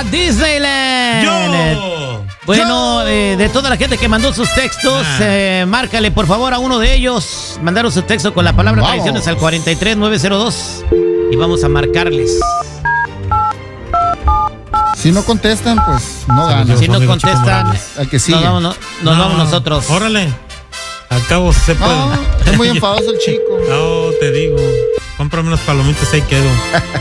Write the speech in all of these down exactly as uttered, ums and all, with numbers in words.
Disneyland. Yo. Bueno, Yo. Eh, de toda la gente que mandó sus textos, Ah. eh, márcale por favor a uno de ellos. Mandaron su texto con la palabra Vamos. tradiciones al cuarenta y tres nueve cero dos y vamos a marcarles. Si no contestan, pues no Se los ganan. llevo. Si no Amigo Chico contestan, Morales. Al que sigue. nos vamos, no- nos No, vamos nosotros. Órale. Al cabo se puede. No, es muy enfadoso el chico. No, te digo. Cómprame unas palomitas, ahí quedo.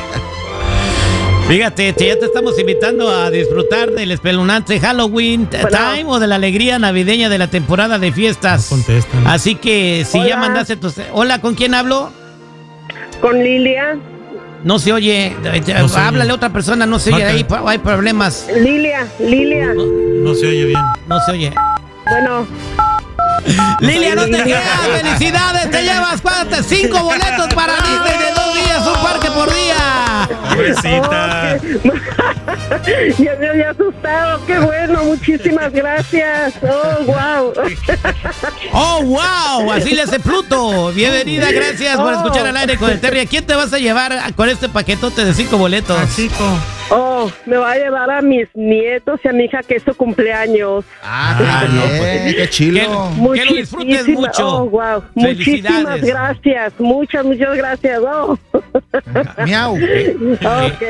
Fíjate, te- ya te estamos invitando a disfrutar del espeluznante Halloween t- Time o de la alegría navideña de la temporada de fiestas. No contestan. Así que si ya Hola. mandaste tus... Hola, ¿con quién hablo? Con Lilia. No se oye. eh, eh, No se Háblale oye. a otra persona, no se oye. Marca. Ahí pa- hay problemas. Lilia, Lilia. No, No se oye bien. no se oye. Bueno, Lilia, no te creas. ¡Felicidades! Te llevas cuántas, cinco boletos para Disney de dos días, un parque por día. Pobrecita. oh, ya me había asustado. Qué bueno, muchísimas gracias. Oh, wow. ¡Oh, wow! Así le hace Pluto. Bienvenida, gracias por escuchar al aire con el Terry. ¿A quién te vas a llevar con este paquetote de cinco boletos? Ah, chico. Oh, me va a llevar a mis nietos y a mi hija que es su cumpleaños. Ah, Ah, qué no, bien, pues. qué chilo. Que lo disfrutes Muchísima- mucho. Oh, wow. Muchísimas Felicidades. gracias. Muchas, muchas gracias. Oh. Miau. Ok.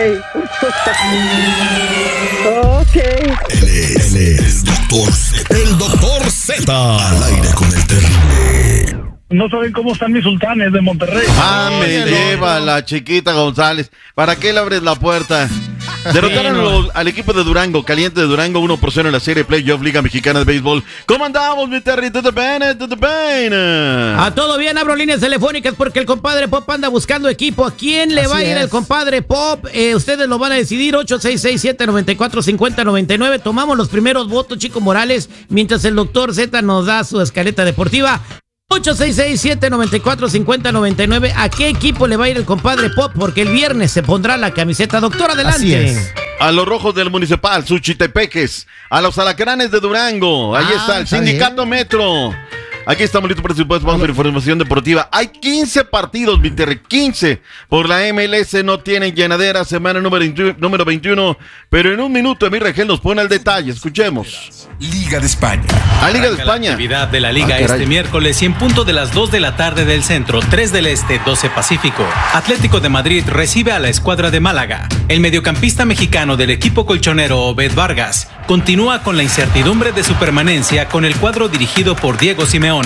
Ok. Él es, él es Doctor Z. El Doctor Z. Al aire con el terrible. No saben cómo están mis sultanes de Monterrey. Ah, me Oye, lleva la chiquita González. ¿Para qué le abres la puerta? Derrotaron Sí, no. los- al equipo de Durango, caliente de Durango, uno por cero en la serie Playoff Liga Mexicana de Béisbol. ¿Cómo andamos, mi Terry? ¿Todo bien? ¿Todo bien? A todo bien, abro líneas telefónicas porque el compadre Pop anda buscando equipo. ¿A quién le Así va a ir es. el compadre Pop? Eh, ustedes lo van a decidir. Ocho seis seis siete nueve cuatro cinco cero nueve nueve. Tomamos los primeros votos, Chico Morales, mientras el doctor Z nos da su escaleta deportiva. ocho seis seis siete nueve cuatro cinco cero nueve nueve. ¿A qué equipo le va a ir el compadre Pop? Porque el viernes se pondrá la camiseta. Doctor, adelante. Así es. A los rojos del Municipal, Suchitepeques. A los alacranes de Durango. Ahí Ah, está el está Sindicato bien. Metro. Aquí estamos listos para supuesto. Vamos a la información deportiva. Hay quince partidos, mi Terry, quince. Por la M L S no tienen llenadera, semana número veintiuno, número veintiuno. Pero en un minuto, Emir Regel nos pone al detalle. Escuchemos. Liga de España. A Liga de Arranca la España. actividad de la Liga Ah, caray. este miércoles y en punto de las dos de la tarde del centro, tres del este, doce Pacífico. Atlético de Madrid recibe a la escuadra de Málaga. El mediocampista mexicano del equipo colchonero Obed Vargas continúa con la incertidumbre de su permanencia con el cuadro dirigido por Diego Simeone.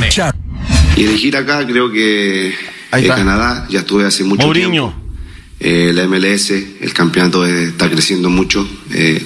Y elegir acá creo que Ahí en está. Canadá ya estuve hace mucho Mourinho. tiempo. Eh, la M L S, el campeonato eh, está creciendo mucho. eh,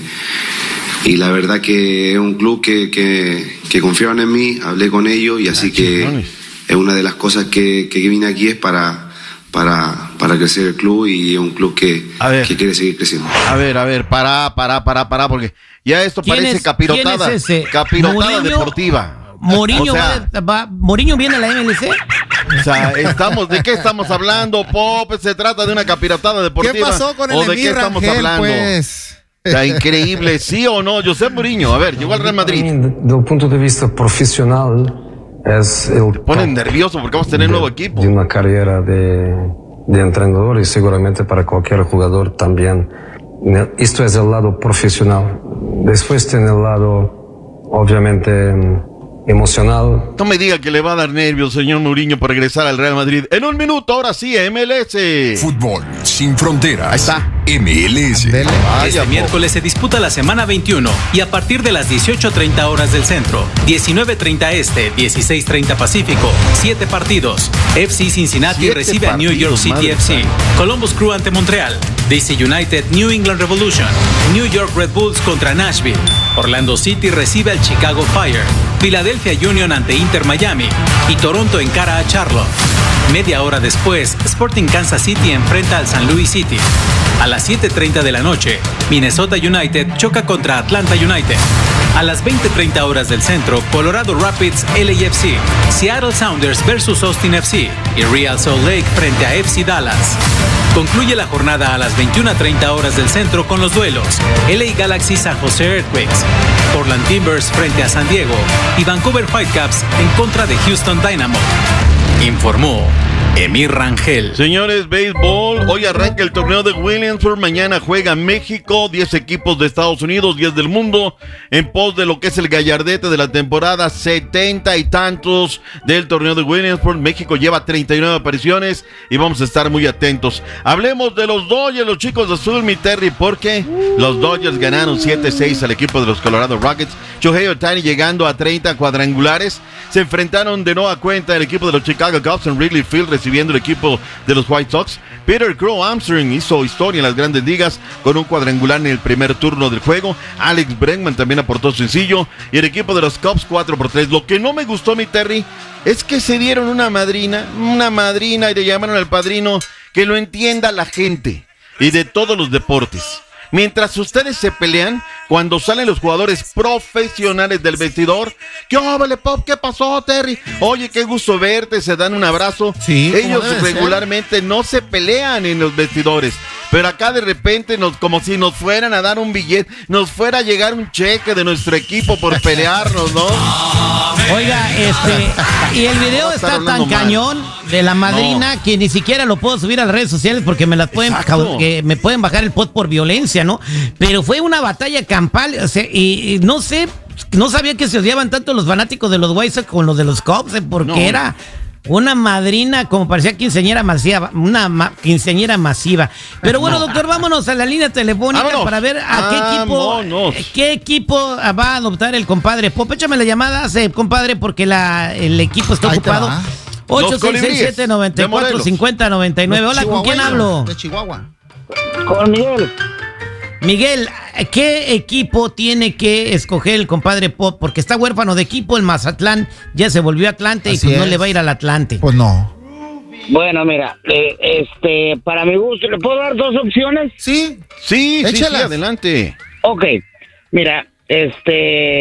y la verdad que es un club que, que, que confiaron en mí, hablé con ellos y así Ah, que chingones. es una de las cosas que, que vine aquí es para, para, para crecer el club y es un club que, A ver. que quiere seguir creciendo. A ver, a ver, pará, pará, pará, pará, porque ya esto ¿Quién parece es- capirotada. quién es ese? Capirotada Mourinho- deportiva. Mourinho, O sea, va, va- Mourinho viene a la M L C. O sea, estamos, ¿de qué estamos hablando, Pop? ¿Se trata de una capirotada deportiva? ¿Qué pasó con el ¿O de qué Emir estamos Rangel, hablando? pues? O sea, increíble, ¿sí o no? José Mourinho, a ver, llegó al Real Madrid. Desde el punto de vista profesional, es el Ponen top nervioso porque vamos a tener de, nuevo equipo. de una carrera de, de entrenador y seguramente para cualquier jugador también. Esto es el lado profesional. Después tiene el lado, obviamente, emocional. No me diga que le va a dar nervios, señor Mourinho, por regresar al Real Madrid. En un minuto, ahora sí, M L S. Fútbol sin fronteras. Ahí está. M L S. Dele. Vaya, Este Pop. miércoles se disputa la semana veintiuno y a partir de las dieciocho treinta horas del centro, diecinueve treinta este, dieciséis treinta Pacífico, siete partidos. F C Cincinnati Siete recibe a New York partidos, City madre F C. Columbus Crew ante Montreal. D C United New England Revolution. New York Red Bulls contra Nashville. Orlando City recibe al Chicago Fire. Philadelphia Union ante Inter Miami. Y Toronto encara a Charlotte. Media hora después, Sporting Kansas City enfrenta al San Luis City. A las siete treinta de la noche, Minnesota United choca contra Atlanta United. A las veinte treinta horas del centro, Colorado Rapids L A F C, Seattle Sounders versus Austin F C y Real Salt Lake frente a F C Dallas. Concluye la jornada a las veintiuna treinta horas del centro con los duelos L A Galaxy San Jose Earthquakes, Portland Timbers frente a San Diego y Vancouver Whitecaps en contra de Houston Dynamo. informó Emir Rangel. Señores, béisbol, hoy arranca el torneo de Williamsburg, mañana juega México, diez equipos de Estados Unidos, diez del mundo, en pos de lo que es el gallardete de la temporada, setenta y tantos del torneo de Williamsburg. México lleva treinta y nueve apariciones y vamos a estar muy atentos. Hablemos de los Dodgers, los chicos de azul, mi Terry, porque los Dodgers ganaron siete seis al equipo de los Colorado Rockets. Shohei Ohtani llegando a treinta cuadrangulares. Se enfrentaron de nueva cuenta el equipo de los Chicago Cubs en Wrigley Field, recibiendo el equipo de los White Sox. Peter Crow Armstrong hizo historia en las grandes ligas con un cuadrangular en el primer turno del juego. Alex Bregman también aportó sencillo. Y el equipo de los Cubs cuatro por tres. Lo que no me gustó, mi Terry, es que se dieron una madrina, una madrina y le llamaron al padrino. Que lo entienda la gente y de todos los deportes. Mientras ustedes se pelean, cuando salen los jugadores profesionales del vestidor, ¿qué óvale, Pop? ¿Qué pasó, Terry? Oye, qué gusto verte, se dan un abrazo. Sí, ellos regularmente ser. no se pelean en los vestidores, pero acá de repente, nos, como si nos fueran a dar un billete, nos fuera a llegar un cheque de nuestro equipo por pelearnos, ¿no? Oiga, este, y el video está tan mal. cañón de la madrina no. que ni siquiera lo puedo subir a las redes sociales porque me las pueden, que me pueden bajar el pod por violencia, ¿no? Pero fue una batalla campal, o sea, y, y no sé, no sabía que se odiaban tanto los fanáticos de los White Sox con los de los Cubs, ¿eh? porque no. era una madrina, como parecía quinceañera masiva, una ma quinceañera masiva. Pero bueno, doctor, vámonos a la línea telefónica vámonos. para ver a qué equipo, vámonos. qué equipo va a adoptar el compadre Pop. Échame la llamada, hace, compadre, porque la, el equipo está Ahí ocupado. ocho seis seis siete nueve cuatro cinco cero nueve nueve. Hola, ¿con quién hablo? De Chihuahua. Con Miguel. Miguel, ¿qué equipo tiene que escoger el compadre Pop? Porque está huérfano de equipo, el Mazatlán ya se volvió Atlante Así y pues es. no le va a ir al Atlante. Pues no. Bueno, mira, eh, este, para mi gusto, ¿le puedo dar dos opciones? Sí, sí, sí, sí, adelante. Ok, mira, este,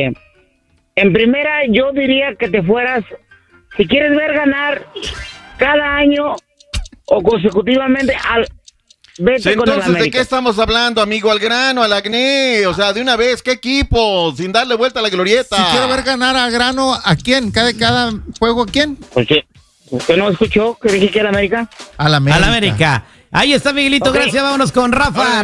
en primera yo diría que te fueras, si quieres ver ganar cada año o consecutivamente al... Vete Entonces, ¿de qué estamos hablando, amigo? Al grano, al acné, o sea, de una vez, ¿qué equipo? Sin darle vuelta a la glorieta. Si quiero ver ganar a grano, ¿a quién? ¿Cada, cada juego a quién? Pues sí. ¿Usted no escuchó que dije que era América? A la América. A la América. Ahí está, Miguelito, okay. gracias, vámonos con Rafa.